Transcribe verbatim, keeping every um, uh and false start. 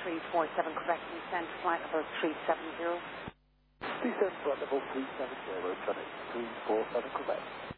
three four seven Quebec, descend flight level three seven zero. Descend flight level three seven zero, traffic three four seven Quebec.